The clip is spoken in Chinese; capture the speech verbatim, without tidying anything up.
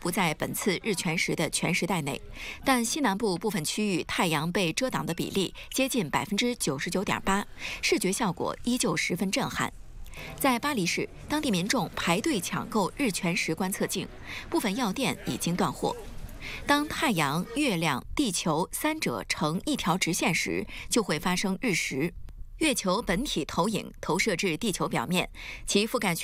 不在本次日全食的全时代内，但西南部部分区域太阳被遮挡的比例接近百分之九十九点八，视觉效果依旧十分震撼。在巴黎市，当地民众排队抢购日全食观测镜，部分药店已经断货。当太阳、月亮、地球三者呈一条直线时，就会发生日食。月球本体投影投射至地球表面，其覆盖区